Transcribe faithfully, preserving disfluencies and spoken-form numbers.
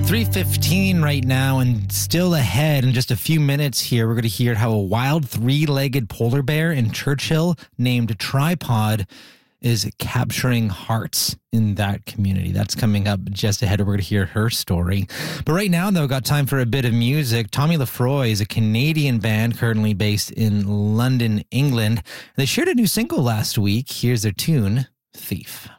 three fifteen right now, and still ahead in just a few minutes here, we're going to hear how a wild three-legged polar bear in Churchill named Tripod is capturing hearts in that community. That's coming up just ahead. We're going to hear her story. But right now, though, we've got time for a bit of music. Tommy Lefroy is a Canadian band currently based in London, England. They shared a new single last week. Here's their tune, Thief.